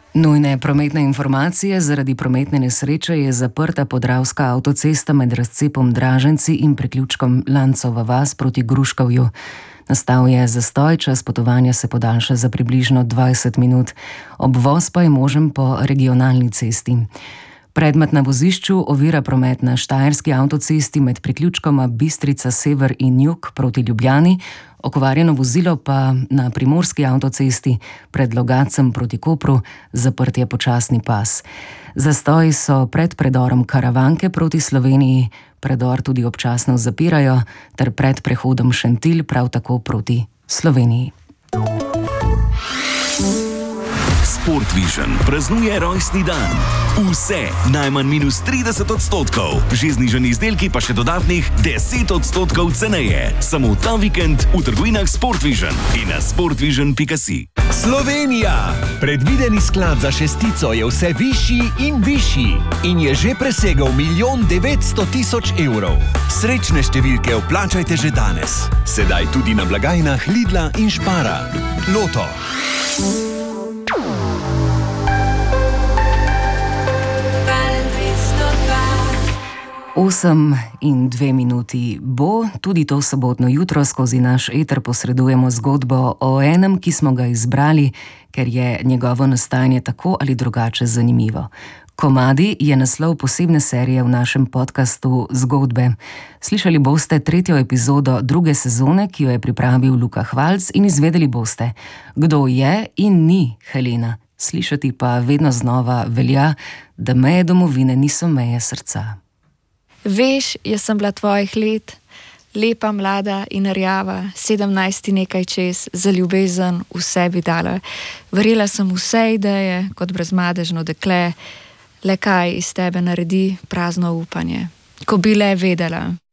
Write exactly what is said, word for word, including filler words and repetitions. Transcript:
Nujne prometne informacije. Zaradi prometne nesreče je zaprta podravska avtocesta med razcepom Draženci in priključkom Lancova vas proti Gruškovju. Nastal je zastoj, čas potovanja se podaljša za približno dvajset minut. Obvoz pa je možen po regionalni cesti. Predmet na vozišču ovira promet na štajerski avtocesti med priključkoma Bistrica sever in jug proti Ljubljani, okvarjeno vozilo pa na primorski avtocesti pred Logatcem proti Kopru, zaprt je počasni pas. Zastoji so pred predorom Karavanke proti Sloveniji, predor tudi občasno zapirajo, ter pred prehodom Šentilj prav tako proti Sloveniji. Sportvision praznuje rojstni dan. Vse najmanj minus trideset odstotkov, že znižani izdelki pa še dodatnih deset odstotkov ceneje. Samo ta vikend v trgovinah Sportvision in na sportvision pika si. Slovenija! Predvideni sklad za šestico je vse višji in višji in je že presegel milijon devetsto tisoč evrov. Srečne številke vplačajte že danes. Sedaj tudi na blagajnah Lidla in Spara. Loto. Osem in dve minuti bo, tudi to sobotno jutro skozi naš eter posredujemo zgodbo o enem, ki smo ga izbrali, ker je njegovo nastajanje tako ali drugače zanimivo. Komadi je naslov posebne serije v našem podkastu Zgodbe. Slišali boste tretjo epizodo druge sezone, ki jo je pripravil Luka Hvalc, in izvedeli boste, kdo je in ni Helena. Slišati pa vedno znova velja, da meje domovine niso meje srca. Veš, jaz sem bila tvojih let, lepa, mlada in rjava, sedemnajsti nekaj čez, za ljubezen vse bi dala. Verjela sem vse ideje, kot brezmadežno dekle, le kaj iz tebe naredi prazno upanje. Ko bi le vedela.